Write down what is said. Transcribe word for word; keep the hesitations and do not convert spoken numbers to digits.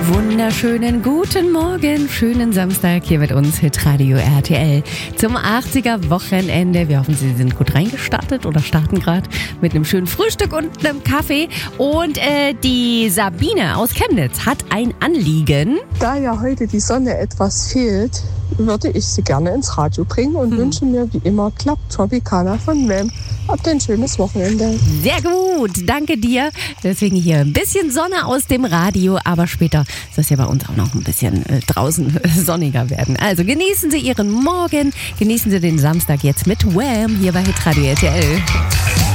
Wunderschönen guten Morgen, schönen Samstag hier mit uns, Hitradio R T L zum achtziger Wochenende. Wir hoffen, Sie sind gut reingestartet oder starten gerade mit einem schönen Frühstück und einem Kaffee. Und äh, die Sabine aus Chemnitz hat ein Anliegen. Da ja heute die Sonne etwas fehlt, würde ich sie gerne ins Radio bringen und hm. wünsche mir wie immer klappt Tropicana von Wham. Habt ein schönes Wochenende. Sehr gut, danke dir. Deswegen hier ein bisschen Sonne aus dem Radio, aber später soll es ja bei uns auch noch ein bisschen äh, draußen äh, sonniger werden. Also genießen Sie Ihren Morgen, genießen Sie den Samstag jetzt mit Wham hier bei Hitradio R T L.